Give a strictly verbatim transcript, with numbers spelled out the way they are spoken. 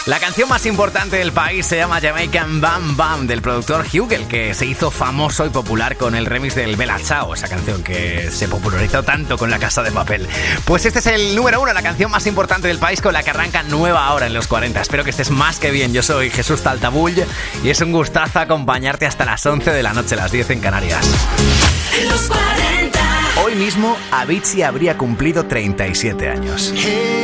La canción más importante del país se llama Jamaican Bam Bam, del productor Hugel, que se hizo famoso y popular con el remix del Bella Ciao, esa canción que se popularizó tanto con La Casa de Papel. Pues este es el número uno, la canción más importante del país, con la que arranca nueva hora en los cuarenta. Espero que estés más que bien. Yo soy Jesús Taltabull y es un gustazo acompañarte hasta las once de la noche, las diez en Canarias. En los cuarenta. Hoy mismo Avicii habría cumplido treinta y siete años.